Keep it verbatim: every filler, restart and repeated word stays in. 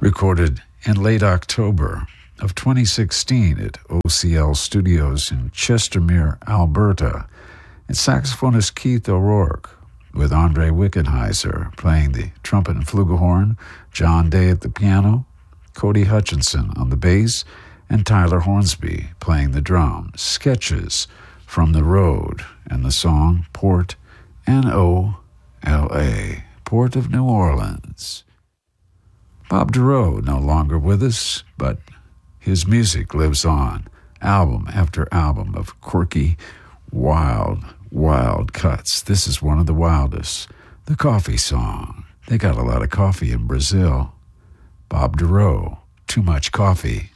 recorded in late October of twenty sixteen at O C L Studios in Chestermere, Alberta. It's saxophonist Keith O'Rourke with Andre Wickenheiser playing the trumpet and flugelhorn, John Day at the piano, Cody Hutchinson on the bass, and Tyler Hornsby playing the drums. Sketches from the Road and the song Port N O L A, Port of New Orleans. Bob Dorough no longer with us, but his music lives on, album after album of quirky, wild, wild cuts. This is one of the wildest, The Coffee Song. They got a lot of coffee in Brazil. Bob Dorough, Too Much Coffee.